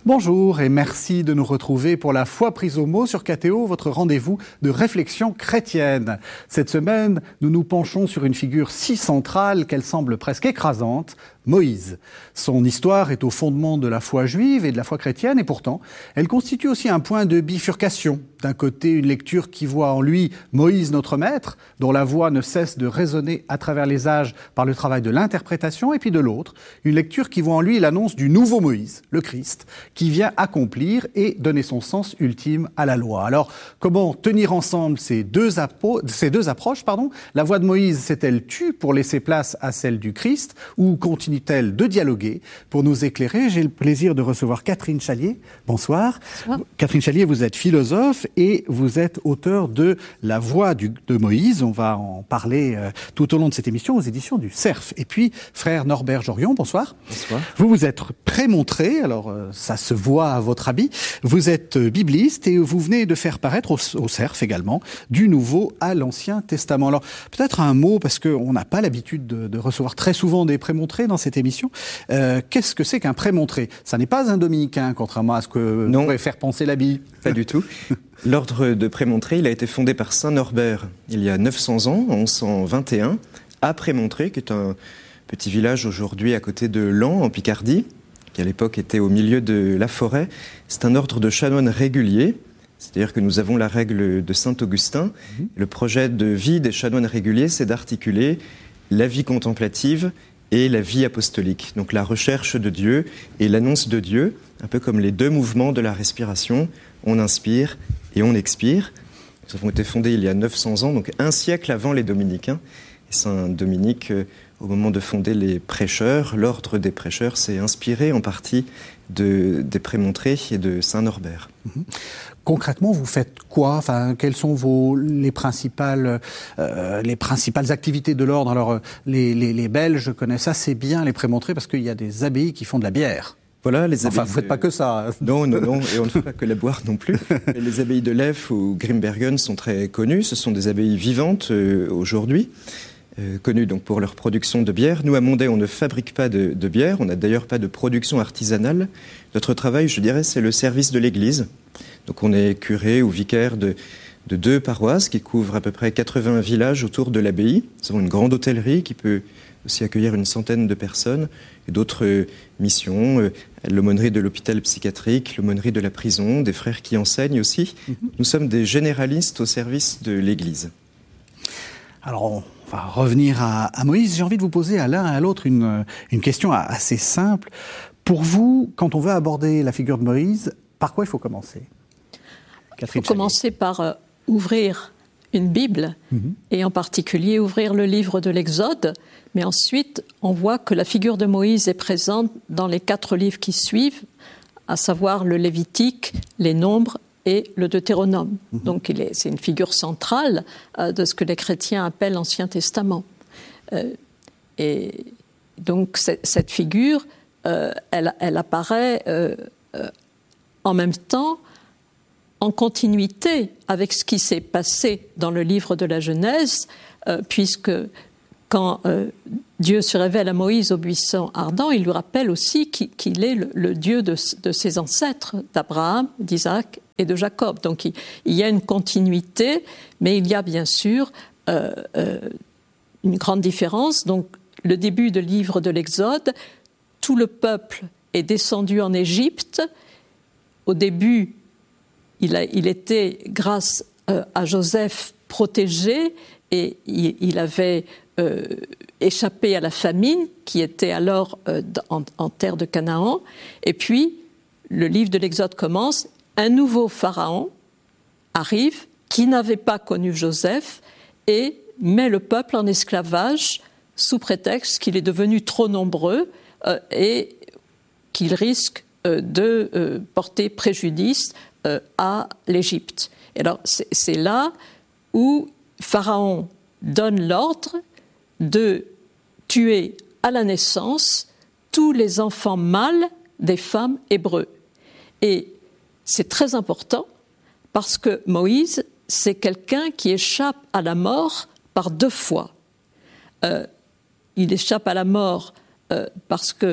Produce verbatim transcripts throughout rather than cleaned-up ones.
Bonjour et merci de nous retrouver pour la foi prise au mot sur K T O, votre rendez-vous de réflexion chrétienne. Cette semaine, nous nous penchons sur une figure si centrale qu'elle semble presque écrasante, Moïse. Son histoire est au fondement de la foi juive et de la foi chrétienne et pourtant, elle constitue aussi un point de bifurcation. D'un côté, une lecture qui voit en lui Moïse notre maître, dont la voix ne cesse de résonner à travers les âges par le travail de l'interprétation, et puis de l'autre, une lecture qui voit en lui l'annonce du nouveau Moïse, le Christ, qui vient accomplir et donner son sens ultime à la loi. Alors, comment tenir ensemble ces deux, appro- ces deux approches pardon ? La voix de Moïse s'est-elle tue pour laisser place à celle du Christ, ou continue-t-elle de dialoguer ? Pour nous éclairer, j'ai le plaisir de recevoir Catherine Chalier. Bonsoir. Bonsoir. Catherine Chalier, vous êtes philosophe et vous êtes auteur de La voix du, de Moïse. On va en parler euh, tout au long de cette émission aux éditions du Cerf. Et puis, frère Norbert Jorion, bonsoir. Bonsoir. Vous vous êtes prémontré, alors euh, ça se voit à votre habit. Vous êtes euh, bibliste et vous venez de faire paraître au, au Cerf également du Nouveau à l'Ancien Testament. Alors, peut-être un mot, parce qu'on n'a pas l'habitude de, de recevoir très souvent des prémontrés dans cette émission. Euh, qu'est-ce que c'est qu'un prémontré ? Ça n'est pas un dominicain, contrairement à ce que non. pourrait faire penser l'habit. Pas du tout. L'ordre de Prémontré, il a été fondé par saint Norbert il y a neuf cents ans, en onze cent vingt et un, à Prémontré, qui est un petit village aujourd'hui à côté de Laon, en Picardie, qui à l'époque était au milieu de la forêt. C'est un ordre de chanoines réguliers, c'est-à-dire que nous avons la règle de saint Augustin. Mmh. Le projet de vie des chanoines réguliers, c'est d'articuler la vie contemplative et la vie apostolique. Donc la recherche de Dieu et l'annonce de Dieu, un peu comme les deux mouvements de la respiration, on inspire et on expire. Nous avons été fondés il y a neuf cents ans, donc un siècle avant les dominicains. Et saint Dominique, euh, au moment de fonder les prêcheurs, l'ordre des prêcheurs s'est inspiré en partie de, des prémontrés et de saint Norbert. Mmh. Concrètement, vous faites quoi ? Enfin, quelles sont vos les principales euh, les principales activités de l'ordre ? Alors, les, les, les Belges connaissent assez bien les prémontrés parce qu'il y a des abbayes qui font de la bière. Voilà, les enfin, abbayes vous ne faites de... pas que ça. Non, non, non, et on ne fait pas que la boire non plus. Les abbayes de Leyf ou Grimbergen sont très connues. Ce sont des abbayes vivantes euh, aujourd'hui, euh, connues donc pour leur production de bière. Nous, à Mondet, on ne fabrique pas de, de bière. On n'a d'ailleurs pas de production artisanale. Notre travail, je dirais, c'est le service de l'Église. Donc on est curé ou vicaire de, de deux paroisses qui couvrent à peu près quatre-vingts villages autour de l'abbaye. Nous avons une grande hôtellerie qui peut aussi accueillir une centaine de personnes et d'autres euh, missions, euh, l'aumônerie de l'hôpital psychiatrique, l'aumônerie de la prison, des frères qui enseignent aussi. Mm-hmm. Nous sommes des généralistes au service de l'Église. Alors on va revenir à, à Moïse. J'ai envie de vous poser à l'un et à l'autre une, une question assez simple. Pour vous, quand on veut aborder la figure de Moïse, par quoi il faut commencer ? Il faut commencer par euh, ouvrir une Bible, mmh. et en particulier ouvrir le livre de l'Exode. Mais ensuite, on voit que la figure de Moïse est présente dans les quatre livres qui suivent, à savoir le Lévitique, les Nombres et le Deutéronome. Mmh. Donc il est, c'est une figure centrale euh, de ce que les chrétiens appellent l'Ancien Testament. Euh, et donc cette figure, euh, elle, elle apparaît euh, euh, en même temps en continuité avec ce qui s'est passé dans le livre de la Genèse, euh, puisque quand euh, Dieu se révèle à Moïse au buisson ardent, il lui rappelle aussi qu'il, qu'il est le, le Dieu de, de ses ancêtres, d'Abraham, d'Isaac et de Jacob. Donc il, il y a une continuité, mais il y a bien sûr euh, euh, une grande différence. Donc le début du livre de l'Exode, tout le peuple est descendu en Égypte. Au début, Il, a, il était, grâce euh, à Joseph, protégé et il, il avait euh, échappé à la famine qui était alors euh, en, en terre de Canaan. Et puis, le livre de l'Exode commence, un nouveau pharaon arrive qui n'avait pas connu Joseph et met le peuple en esclavage sous prétexte qu'il est devenu trop nombreux euh, et qu'il risque euh, de euh, porter préjudice Euh, à l'Égypte. Et alors, c'est, c'est là où Pharaon donne l'ordre de tuer à la naissance tous les enfants mâles des femmes hébreux. Et c'est très important parce que Moïse, c'est quelqu'un qui échappe à la mort par deux fois. Euh, il échappe à la mort euh, parce que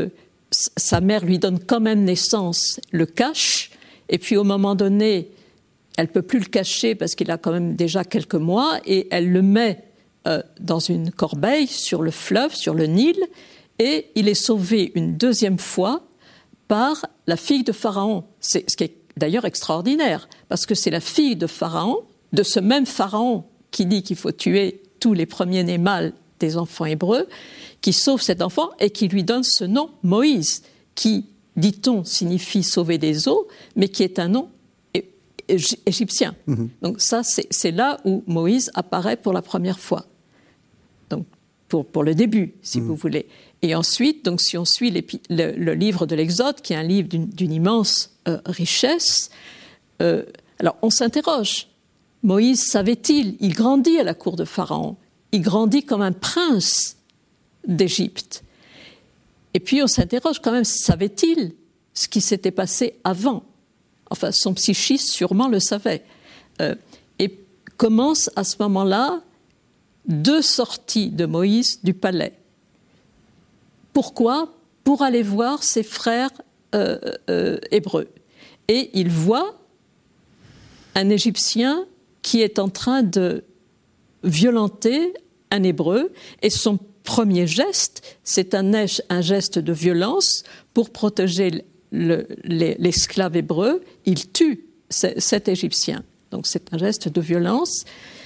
sa mère lui donne quand même naissance, le cache, et puis au moment donné, elle ne peut plus le cacher parce qu'il a quand même déjà quelques mois, et elle le met euh, dans une corbeille sur le fleuve, sur le Nil, et il est sauvé une deuxième fois par la fille de Pharaon. C'est ce qui est d'ailleurs extraordinaire, parce que c'est la fille de Pharaon, de ce même Pharaon qui dit qu'il faut tuer tous les premiers-nés mâles des enfants hébreux, qui sauve cet enfant et qui lui donne ce nom Moïse, qui, dit-on, signifie sauver des eaux, mais qui est un nom é- é- égyptien. Mm-hmm. Donc ça, c'est, c'est là où Moïse apparaît pour la première fois. Donc pour, pour le début, si mm-hmm. vous voulez. Et ensuite, donc, si on suit le, le livre de l'Exode, qui est un livre d'une, d'une immense euh, richesse, euh, alors on s'interroge. Moïse savait-il? Il grandit à la cour de Pharaon. Il grandit comme un prince d'Égypte. Et puis on s'interroge quand même, savait-il ce qui s'était passé avant? Enfin, son psychisme sûrement le savait. Euh, et commence à ce moment-là deux sorties de Moïse du palais. Pourquoi? Pour aller voir ses frères euh, euh, hébreux. Et il voit un Égyptien qui est en train de violenter un Hébreu, et son premier geste, c'est un, un geste de violence pour protéger le, le, l'esclave hébreu. Il tue c- cet Égyptien. Donc c'est un geste de violence.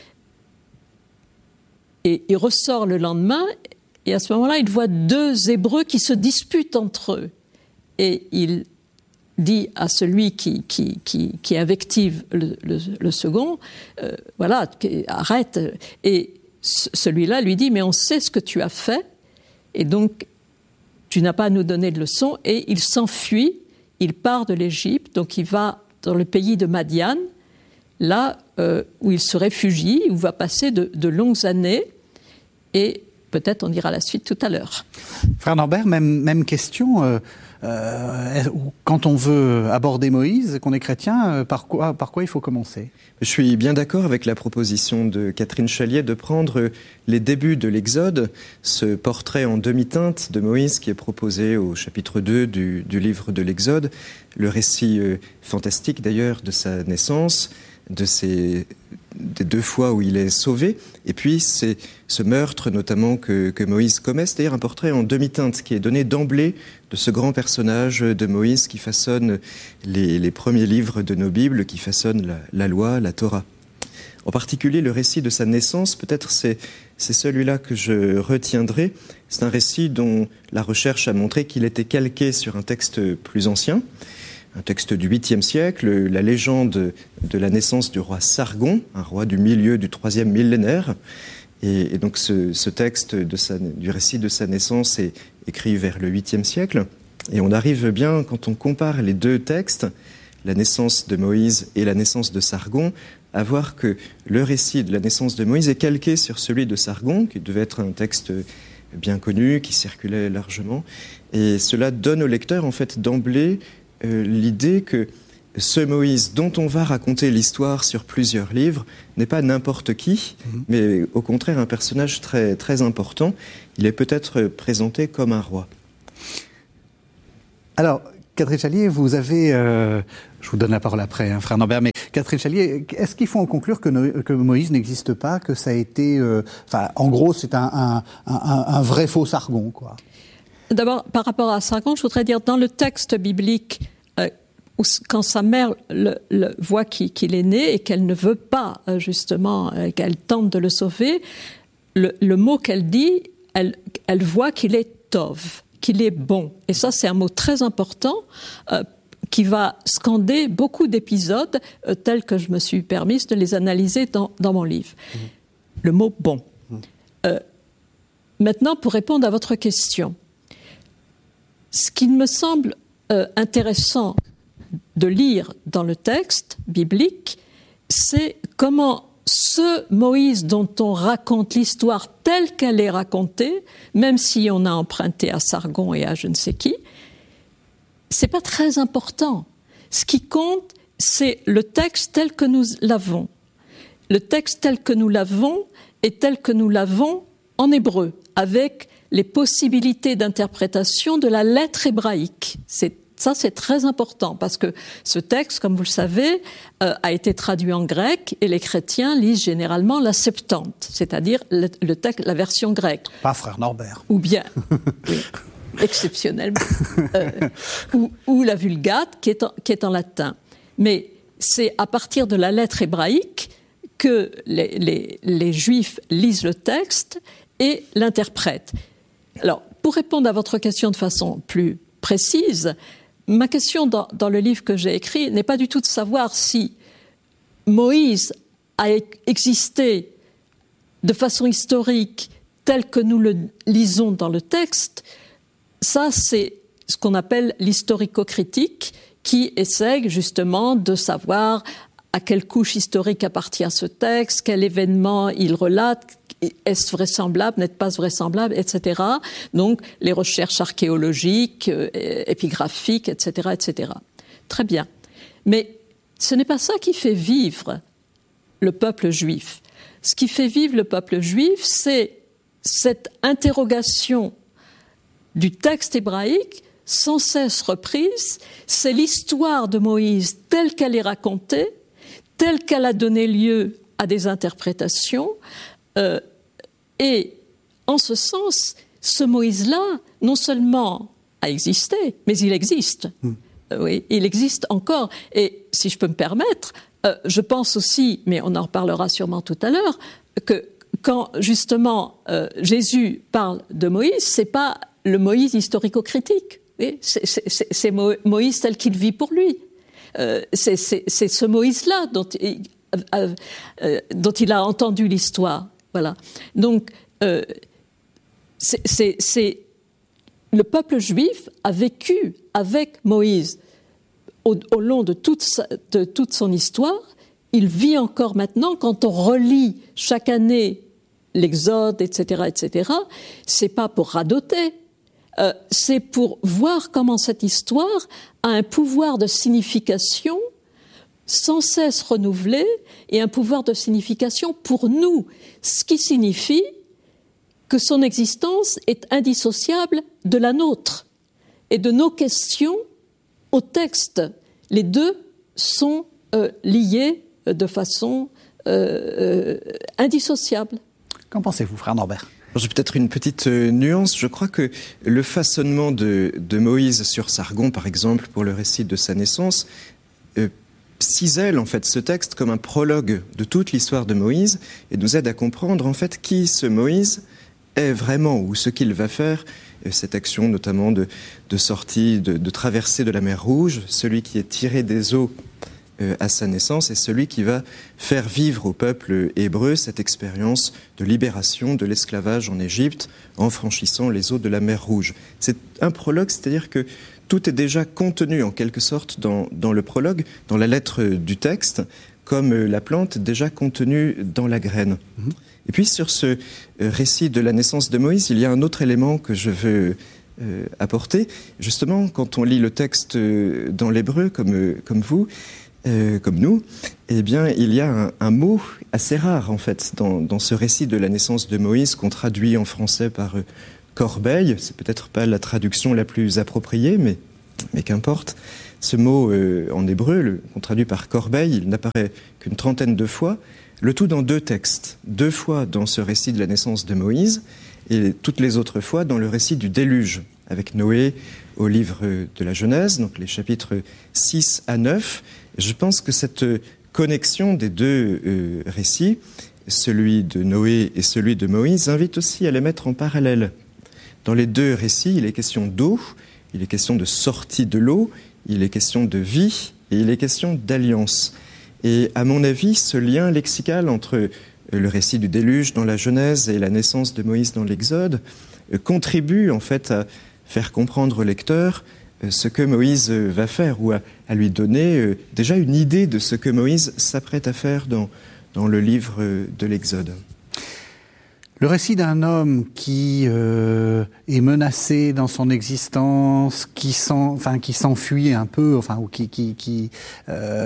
Et il ressort le lendemain, et à ce moment-là, il voit deux Hébreux qui se disputent entre eux. Et il dit à celui qui, qui, qui, qui invective le, le, le second, euh, voilà, arrête. Et c- celui-là lui dit, mais on sait ce que tu as fait, et donc tu n'as pas à nous donner de leçons. Et il s'enfuit, il part de l'Égypte, donc il va dans le pays de Madian, là euh, où il se réfugie, où il va passer de, de longues années, et peut-être on dira la suite tout à l'heure. Frère Norbert, même, même question. Euh, euh, quand on veut aborder Moïse, qu'on est chrétien, euh, par quoi, par quoi il faut commencer? Je suis bien d'accord avec la proposition de Catherine Chalier de prendre les débuts de l'Exode, ce portrait en demi-teinte de Moïse qui est proposé au chapitre deux du, du livre de l'Exode, le récit euh, fantastique d'ailleurs de sa naissance, de ses des deux fois où il est sauvé, et puis c'est ce meurtre notamment que, que Moïse commet, c'est-à-dire un portrait en demi-teinte qui est donné d'emblée de ce grand personnage de Moïse qui façonne les, les premiers livres de nos Bibles, qui façonne la, la loi, la Torah. En particulier, le récit de sa naissance, peut-être c'est, c'est celui-là que je retiendrai. C'est un récit dont la recherche a montré qu'il était calqué sur un texte plus ancien, un texte du huitième siècle, la légende de la naissance du roi Sargon, un roi du milieu du troisième millénaire. Et, et donc ce, ce texte de sa, du récit de sa naissance est écrit vers le huitième siècle. Et on arrive bien, quand on compare les deux textes, la naissance de Moïse et la naissance de Sargon, à voir que le récit de la naissance de Moïse est calqué sur celui de Sargon, qui devait être un texte bien connu, qui circulait largement. Et cela donne au lecteur, en fait, d'emblée, Euh, l'idée que ce Moïse dont on va raconter l'histoire sur plusieurs livres n'est pas n'importe qui, mmh. mais au contraire un personnage très, très important. Il est peut-être présenté comme un roi. Alors, Catherine Chalier, vous avez... Euh, je vous donne la parole après, hein, frère Norbert, mais Catherine Chalier, est-ce qu'il faut en conclure que, no, que Moïse n'existe pas, que ça a été... Enfin, euh, en gros, c'est un, un, un, un vrai faux Sargon, quoi? D'abord, par rapport à Sargon, je voudrais dire, dans le texte biblique, euh, où, quand sa mère le, le voit qu'il, qu'il est né et qu'elle ne veut pas, euh, justement, euh, qu'elle tente de le sauver, le, le mot qu'elle dit, elle, elle voit qu'il est tov, qu'il est bon. Et ça, c'est un mot très important euh, qui va scander beaucoup d'épisodes euh, tels que je me suis permise de les analyser dans, dans mon livre. Mmh. Le mot bon. Mmh. Euh, maintenant, pour répondre à votre question, ce qui me semble euh, intéressant de lire dans le texte biblique, c'est comment ce Moïse dont on raconte l'histoire telle qu'elle est racontée, même si on a emprunté à Sargon et à je ne sais qui, c'est pas très important. Ce qui compte, c'est le texte tel que nous l'avons. Le texte tel que nous l'avons est tel que nous l'avons en hébreu, avec les possibilités d'interprétation de la lettre hébraïque. C'est Ça, c'est très important parce que ce texte, comme vous le savez, euh, a été traduit en grec et les chrétiens lisent généralement la Septante, c'est-à-dire le, le texte, la version grecque. Pas frère Norbert. Ou bien, oui, exceptionnellement, euh, ou, ou la Vulgate qui est, en, qui est en latin. Mais c'est à partir de la lettre hébraïque que les, les, les Juifs lisent le texte et l'interprètent. Alors, pour répondre à votre question de façon plus précise, ma question dans, dans le livre que j'ai écrit n'est pas du tout de savoir si Moïse a existé de façon historique tel que nous le lisons dans le texte. Ça, c'est ce qu'on appelle l'historico-critique qui essaie justement de savoir à quelle couche historique appartient ce texte, quel événement il relate, est-ce vraisemblable, n'est-ce pas vraisemblable, et cetera. Donc, les recherches archéologiques, euh, épigraphiques, et cetera, et cetera. Très bien. Mais ce n'est pas ça qui fait vivre le peuple juif. Ce qui fait vivre le peuple juif, c'est cette interrogation du texte hébraïque sans cesse reprise. C'est l'histoire de Moïse telle qu'elle est racontée, telle qu'elle a donné lieu à des interprétations. Euh, et en ce sens, ce Moïse-là, non seulement a existé, mais il existe. Mmh. Euh, oui, il existe encore. Et si je peux me permettre, euh, je pense aussi, mais on en reparlera sûrement tout à l'heure, que quand justement euh, Jésus parle de Moïse, c'est pas le Moïse historico-critique. Oui, c'est, c'est, c'est Moïse tel qu'il vit pour lui. Euh, c'est, c'est, c'est ce Moïse-là dont il, euh, euh, dont il a entendu l'histoire. Voilà. Donc, euh, c'est, c'est, c'est le peuple juif a vécu avec Moïse au, au long de toute, sa, de toute son histoire. Il vit encore maintenant. Quand on relit chaque année l'Exode, et cetera, et cetera, c'est pas pour radoter. Euh, c'est pour voir comment cette histoire a un pouvoir de signification sans cesse renouvelé et un pouvoir de signification pour nous, ce qui signifie que son existence est indissociable de la nôtre et de nos questions au texte. Les deux sont euh, liés de façon euh, euh, indissociable. Qu'en pensez-vous, frère Norbert ? J'ai peut-être une petite euh, nuance. Je crois que le façonnement de, de Moïse sur Sargon, par exemple, pour le récit de sa naissance, euh, cisèle en fait ce texte comme un prologue de toute l'histoire de Moïse et nous aide à comprendre en fait qui ce Moïse est vraiment ou ce qu'il va faire, euh, cette action notamment de, de sortie, de, de traversée de la mer Rouge, celui qui est tiré des eaux euh, à sa naissance et celui qui va faire vivre au peuple hébreu cette expérience de libération de l'esclavage en Égypte en franchissant les eaux de la mer Rouge. C'est un prologue, c'est-à-dire que tout est déjà contenu en quelque sorte dans, dans le prologue, dans la lettre du texte, comme la plante déjà contenue dans la graine. Mmh. Et puis sur ce récit de la naissance de Moïse, il y a un autre élément que je veux euh, apporter. Justement, quand on lit le texte dans l'hébreu, comme, comme vous, euh, comme nous, eh bien, il y a un, un mot assez rare, en fait, dans, dans ce récit de la naissance de Moïse, qu'on traduit en français par euh, corbeille. C'est peut-être pas la traduction la plus appropriée, mais, mais qu'importe. Ce mot euh, en hébreu, le, qu'on traduit par corbeille, il n'apparaît qu'une trentaine de fois, le tout dans deux textes. Deux fois dans ce récit de la naissance de Moïse, et toutes les autres fois dans le récit du déluge, avec Noé au livre de la Genèse, donc les chapitres six à neuf. Je pense que cette connexion des deux euh, récits, celui de Noé et celui de Moïse, invite aussi à les mettre en parallèle. Dans les deux récits, il est question d'eau, il est question de sortie de l'eau, il est question de vie et il est question d'alliance. Et à mon avis, ce lien lexical entre le récit du déluge dans la Genèse et la naissance de Moïse dans l'Exode contribue en fait à faire comprendre au lecteur ce que Moïse va faire ou à, à lui donner déjà une idée de ce que Moïse s'apprête à faire dans, dans le livre de l'Exode. Le récit d'un homme qui euh, est menacé dans son existence, qui, s'en, enfin, qui s'enfuit un peu, enfin, ou qui, qui, qui, euh,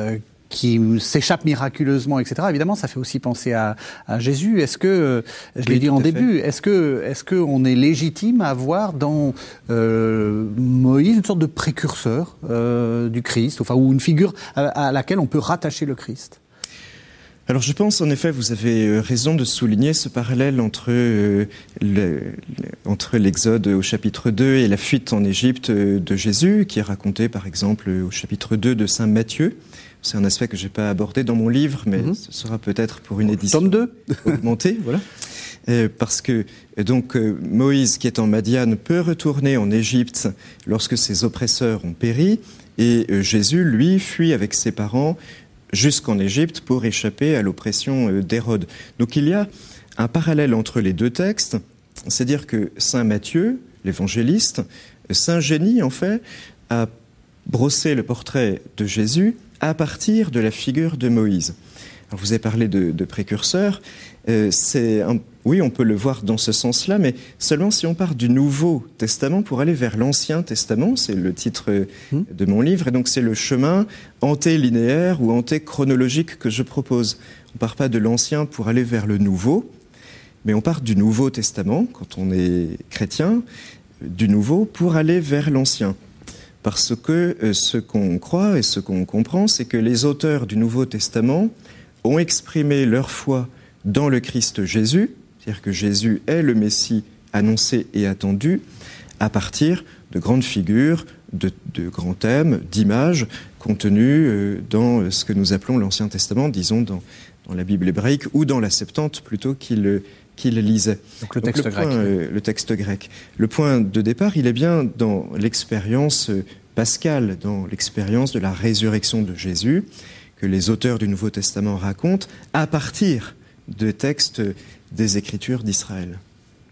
qui s'échappe miraculeusement, et cetera. Évidemment, ça fait aussi penser à, à Jésus. Est-ce que, je l'ai oui, dit en début, est-ce que, est-ce que on est légitime à voir dans euh, Moïse une sorte de précurseur euh, du Christ, enfin, ou une figure à, à laquelle on peut rattacher le Christ? Alors je pense en effet, vous avez raison de souligner ce parallèle entre, euh, le, le, entre l'Exode au chapitre deux et la fuite en Égypte de Jésus, qui est raconté par exemple au chapitre deux de saint Matthieu. C'est un aspect que je n'ai pas abordé dans mon livre, mais mmh. ce sera peut-être pour une édition tome deux augmentée. Voilà. Euh, parce que donc euh, Moïse, qui est en Madiane, peut retourner en Égypte lorsque ses oppresseurs ont péri, et euh, Jésus, lui, fuit avec ses parents jusqu'en Égypte pour échapper à l'oppression d'Hérode. Donc il y a un parallèle entre les deux textes, c'est-à-dire que saint Matthieu, l'évangéliste, s'ingénie en fait à brosser le portrait de Jésus à partir de la figure de Moïse. Alors vous avez parlé de, de précurseur, euh, c'est un, oui, on peut le voir dans ce sens-là, mais seulement si on part du Nouveau Testament pour aller vers l'Ancien Testament, c'est le titre de mon livre, et donc c'est le chemin antélinéaire ou antéchronologique que je propose. On ne part pas de l'Ancien pour aller vers le Nouveau, mais on part du Nouveau Testament, quand on est chrétien, du Nouveau pour aller vers l'Ancien. Parce que euh, ce qu'on croit et ce qu'on comprend, c'est que les auteurs du Nouveau Testament ont exprimé leur foi dans le Christ Jésus, c'est-à-dire que Jésus est le Messie annoncé et attendu, à partir de grandes figures, de, de grands thèmes, d'images contenus dans ce que nous appelons l'Ancien Testament, disons dans, dans la Bible hébraïque ou dans la Septante plutôt qu'il, qu'il lisait. Donc le texte Donc, le grec. Point, euh, le texte grec. Le point de départ, il est bien dans l'expérience pascale, dans l'expérience de la résurrection de Jésus, que les auteurs du Nouveau Testament racontent à partir de textes des Écritures d'Israël.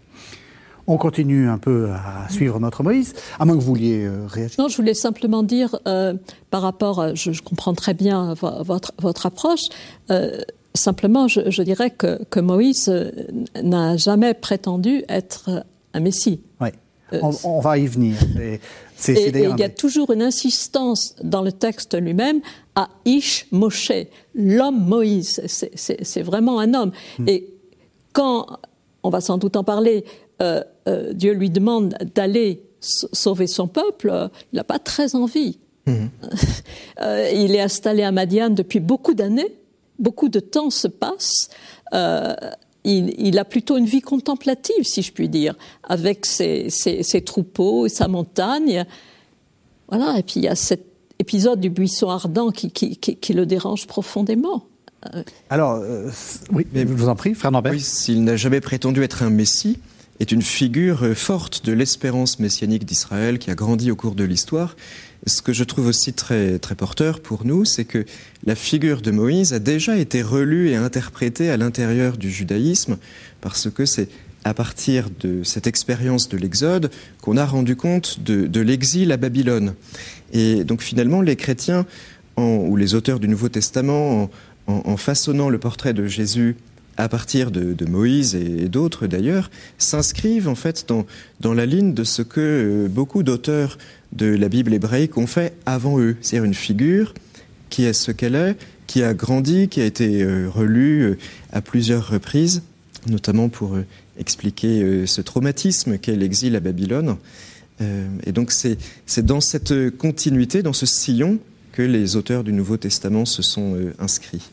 On continue un peu à suivre notre Moïse, à moins que vous vouliez euh, réagir. Non, je voulais simplement dire, euh, par rapport, à, je, je comprends très bien votre, votre approche, euh, simplement je, je dirais que, que Moïse n'a jamais prétendu être un Messie. Oui, euh, on, on va y venir. Et, c'est, c'est et, et il y a toujours une insistance dans le texte lui-même à Ish Moshe, l'homme Moïse, c'est, c'est, c'est vraiment un homme. Hum. Et quand, on va sans doute en parler, euh, euh, Dieu lui demande d'aller sauver son peuple, euh, il n'a pas très envie. Mmh. Euh, il est installé à Madiane depuis beaucoup d'années, beaucoup de temps se passe. Euh, il, il a plutôt une vie contemplative, si je puis dire, avec ses, ses, ses troupeaux et sa montagne. Voilà, et puis il y a cet épisode du buisson ardent qui, qui, qui, qui le dérange profondément. Alors, euh, oui, mais je vous en prie, frère Norbert. Oui, s'il n'a jamais prétendu être un Messie, est une figure forte de l'espérance messianique d'Israël qui a grandi au cours de l'histoire. Ce que je trouve aussi très, très porteur pour nous, c'est que la figure de Moïse a déjà été relue et interprétée à l'intérieur du judaïsme, parce que c'est à partir de cette expérience de l'Exode qu'on a rendu compte de, de l'exil à Babylone. Et donc finalement, les chrétiens, en, ou les auteurs du Nouveau Testament, en, en, en façonnant le portrait de Jésus à partir de, de Moïse et, et d'autres d'ailleurs, s'inscrivent en fait dans, dans la ligne de ce que euh, beaucoup d'auteurs de la Bible hébraïque ont fait avant eux. C'est-à-dire une figure qui est ce qu'elle est, qui a grandi, qui a été euh, relue euh, à plusieurs reprises, notamment pour euh, expliquer euh, ce traumatisme qu'est l'exil à Babylone. Euh, et donc c'est, c'est dans cette continuité, dans ce sillon, que les auteurs du Nouveau Testament se sont euh, inscrits.